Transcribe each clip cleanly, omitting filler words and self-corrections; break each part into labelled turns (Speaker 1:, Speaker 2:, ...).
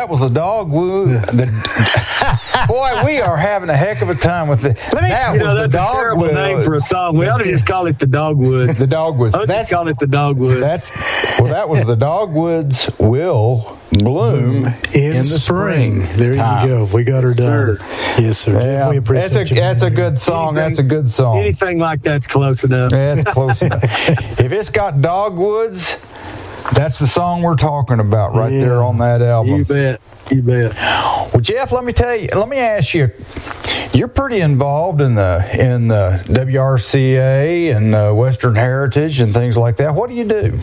Speaker 1: that was the Dogwood. Boy, we are having a heck of a time with it.
Speaker 2: That's a terrible name for a song. We ought to just call it the Dogwoods.
Speaker 1: The Dogwoods.
Speaker 2: Let's call it the Dogwoods.
Speaker 1: That was the Dogwoods will bloom in the spring.
Speaker 3: There you go. We got her done. Yes, sir.
Speaker 1: Yeah.
Speaker 3: Jeff, we appreciate
Speaker 1: that's a good song. That's a good song.
Speaker 2: Anything like that's close enough.
Speaker 1: Yeah, it's close enough. If it's got Dogwoods, that's the song we're talking about there on that album.
Speaker 2: You bet.
Speaker 1: Well, Jeff, let me ask you. You're pretty involved in the WRCA and Western Heritage and things like that. What do you do?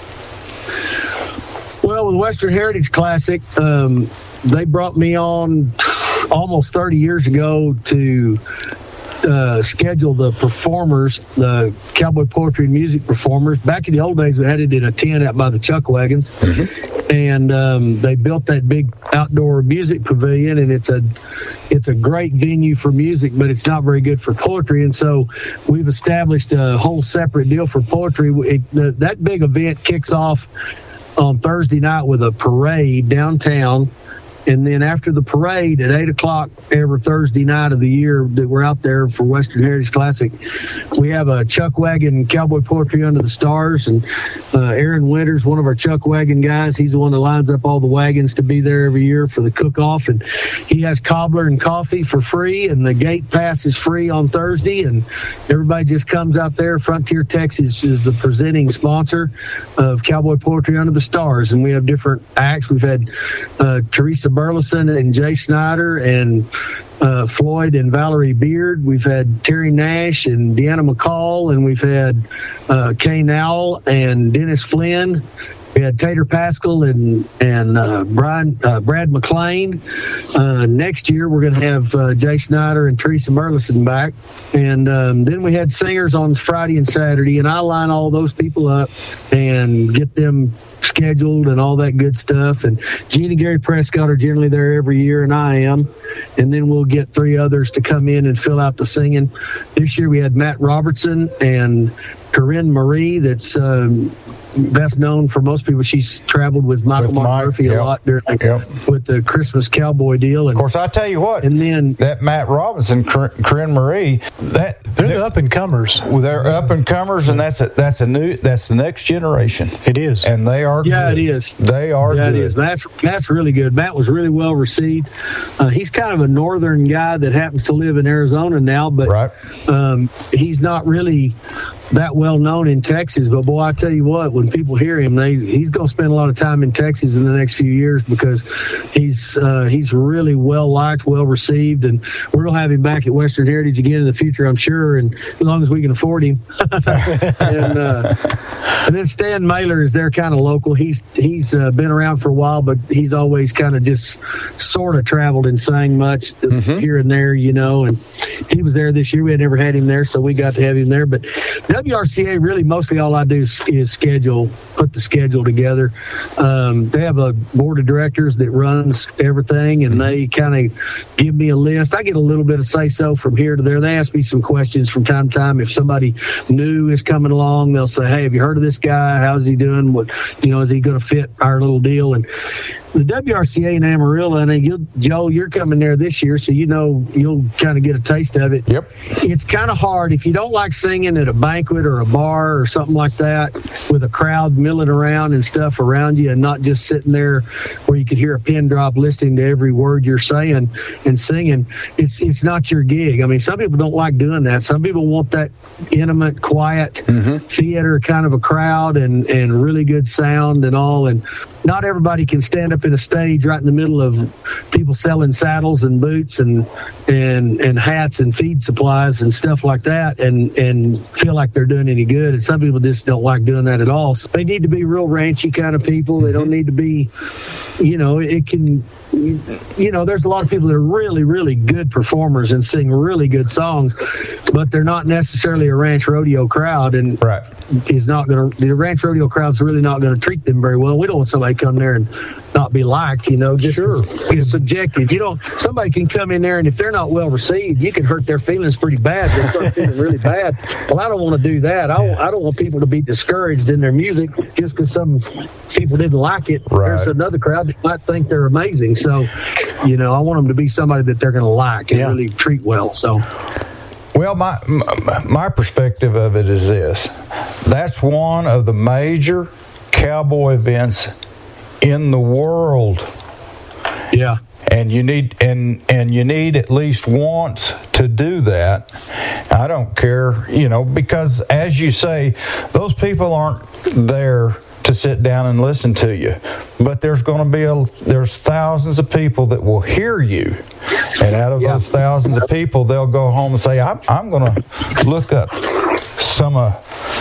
Speaker 2: Well, with Western Heritage Classic, they brought me on almost 30 years ago to schedule the performers, the cowboy poetry and music performers. Back in the old days, we had it in a tent out by the Chuck Wagons, and they built that big outdoor music pavilion, and it's a great venue for music, but it's not very good for poetry. And so we've established a whole separate deal for poetry. That big event kicks off on Thursday night with a parade downtown. And then after the parade at 8 o'clock every Thursday night of the year that we're out there for Western Heritage Classic, we have a Chuck Wagon Cowboy Poetry Under the Stars. And Aaron Winters, one of our Chuck Wagon guys, he's the one that lines up all the wagons to be there every year for the cook-off. And he has cobbler and coffee for free, and the gate pass is free on Thursday. And everybody just comes out there. Frontier Texas is the presenting sponsor of Cowboy Poetry Under the Stars. And we have different acts. We've had Teresa Burleson and Jay Snyder and Floyd and Valerie Beard. We've had Terry Nash and Deanna McCall, and we've had Kay Nowell and Dennis Flynn. We had Tater Pascal and Brad McLean. Next year, we're going to have Jay Snyder and Teresa Burleson back. And then we had singers on Friday and Saturday, and I line all those people up and get them scheduled and all that good stuff. And Gene and Gary Prescott are generally there every year, and I am. And then we'll get 3 others to come in and fill out the singing. This year we had Matt Robertson and Corinne Marie, that's best known for most people. She's traveled with Michael Murphy a lot with the Christmas Cowboy deal. And,
Speaker 1: of course, I tell you what,
Speaker 2: and then
Speaker 1: that Matt Robinson, Corinne Marie,
Speaker 3: they're the up and comers.
Speaker 1: They're up and comers, and that's the next generation.
Speaker 3: It is,
Speaker 1: and they are.
Speaker 2: Yeah,
Speaker 1: good.
Speaker 2: It is.
Speaker 1: They are.
Speaker 2: Yeah,
Speaker 1: good.
Speaker 2: It is. Matt's really good. Matt was really well received. He's kind of a northern guy that happens to live in Arizona now, but he's not really that well known in Texas. But boy, I tell you what, when people hear him, he's going to spend a lot of time in Texas in the next few years, because he's really well liked, well received, and we're going to have him back at Western Heritage again in the future, I'm sure, and as long as we can afford him. And then Stan Mailer is there, kind of local. He's been around for a while, but he's always kind of just sort of traveled and sang much here and there, and he was there this year. We had never had him there, so we got to have him there. But WRCA, really mostly all I do is put the schedule together. They have a board of directors that runs everything, and they kind of give me a list. I get a little bit of say-so from here to there. They ask me some questions from time to time. If somebody new is coming along, they'll say, "Hey, have you heard of this guy? How's he doing? What, is he going to fit our little deal?" And the WRCA in Amarillo, and Joe, you're coming there this year, so you'll kind of get a taste of it.
Speaker 1: Yep.
Speaker 2: It's kind of hard if you don't like singing at a banquet or a bar or something like that with a crowd milling around and stuff around you, and not just sitting there where you could hear a pin drop listening to every word you're saying and singing. It's not your gig. I mean, some people don't like doing that. Some people want that intimate, quiet theater kind of a crowd and really good sound and all. And not everybody can stand up in a stage right in the middle of people selling saddles and boots and hats and feed supplies and stuff like that and feel like they're doing any good. And some people just don't like doing that at all. So they need to be real ranchy kind of people. They don't need to be, there's a lot of people that are really, really good performers and sing really good songs, but they're not necessarily a ranch rodeo crowd, and
Speaker 1: right.
Speaker 2: The ranch rodeo crowd's really not going to treat them very well. We don't want somebody to come there and not be liked, just it's subjective. Somebody can come in there, and if they're not well received, you can hurt their feelings pretty bad. They start feeling really bad. Well, I don't want to do that. I don't want people to be discouraged in their music just because some people didn't like it.
Speaker 1: Right.
Speaker 2: There's another crowd that might think they're amazing. So, I want them to be somebody that they're going to like and really treat well. So,
Speaker 1: well, my perspective of it is this: that's one of the major cowboy events in the world.
Speaker 2: Yeah.
Speaker 1: And you need at least once to do that. I don't care, because as you say, those people aren't there to sit down and listen to you. But there's going to be there's thousands of people that will hear you. And out of those thousands of people, they'll go home and say, I'm going to look up some of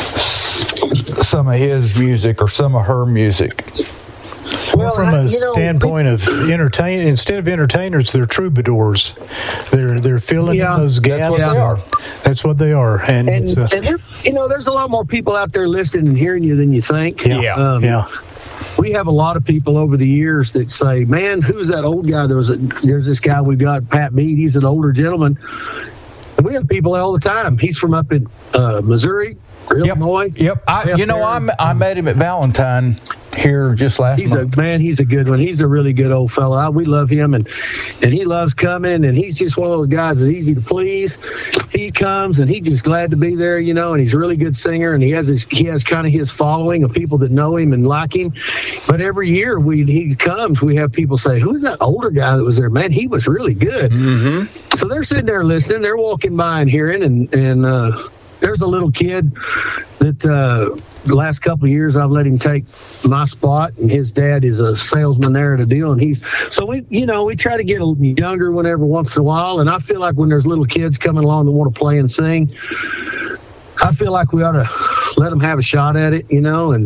Speaker 1: his music or some of her music.
Speaker 3: Well, from a standpoint of instead of entertainers, they're troubadours. They're filling in those gaps.
Speaker 1: That's what they are.
Speaker 3: That's what they are. And
Speaker 2: there's a lot more people out there listening and hearing you than you think.
Speaker 3: Yeah.
Speaker 2: We have a lot of people over the years that say, "Man, who's that old guy?" There's this guy we got, Pat Mead. He's an older gentleman. And we have people all the time. He's from up in Missouri, Illinois.
Speaker 1: Yep. I met him at Valentine here just last month.
Speaker 2: He's a good one. He's a really good old fella. We love him, and he loves coming, and he's just one of those guys that's easy to please. He comes, and he's just glad to be there, and he's a really good singer, and he has kind of his following of people that know him and like him. But every year he comes, we have people say, "Who's that older guy that was there? Man, he was really good." Mm-hmm. So they're sitting there listening. They're walking by and hearing, and there's a little kid that the last couple of years I've let him take my spot, and his dad is a salesman there at a deal, and we try to get younger whenever once in a while, and I feel like when there's little kids coming along that want to play and sing, I feel like we ought to let them have a shot at it, and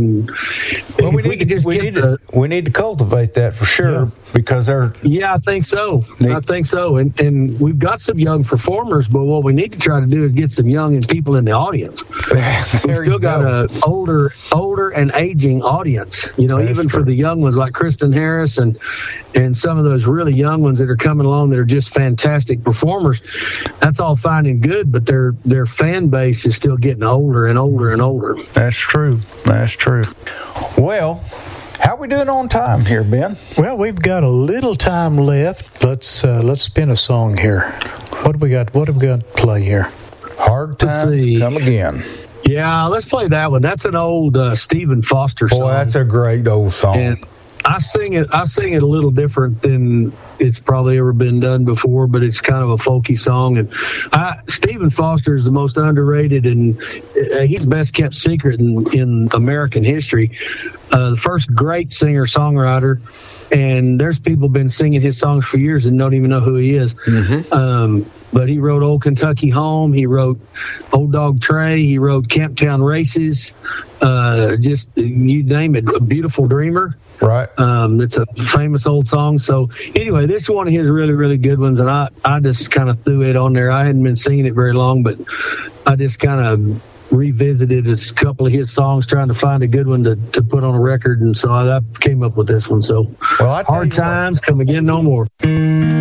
Speaker 1: we need to cultivate that for sure, because they're
Speaker 2: I think so. And we've got some young performers, but what we need to try to do is get some young and people in the audience. We've still got a older and aging audience, even for the young ones like Kristen Harris and some of those really young ones that are coming along that are just fantastic performers. That's all fine and good, but their fan base is still getting older and older and older.
Speaker 1: That's true. Well, how are we doing on time here, Ben?
Speaker 3: Well, we've got a little time left. Let's spin a song here. What have we got to play here?
Speaker 1: Hard Times Come Again.
Speaker 2: Yeah, let's play that one. That's an old Stephen Foster song.
Speaker 1: Boy, that's a great old song.
Speaker 2: And I sing it a little different than it's probably ever been done before, but it's kind of a folky song. And Stephen Foster is the most underrated, and he's the best kept secret in American history. The first great singer-songwriter, and there's people been singing his songs for years and don't even know who he is. Mm-hmm. But he wrote Old Kentucky Home. He wrote Old Dog Tray. He wrote Camptown Races. Just you name it. A Beautiful Dreamer.
Speaker 1: Right.
Speaker 2: It's a famous old song. So anyway, this is one of his really, really good ones, and I just kind of threw it on there. I hadn't been singing it very long, but I just kind of revisited a couple of his songs, trying to find a good one to put on a record, and so I came up with this one. So Hard Times Come Again No More.